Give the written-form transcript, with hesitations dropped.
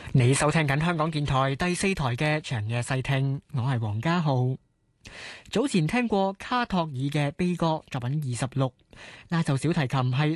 你收聽緊香港電台第四台嘅長夜細聽，我係黃家浩。早前聽過卡托爾嘅悲歌作品26，拉奏小提琴係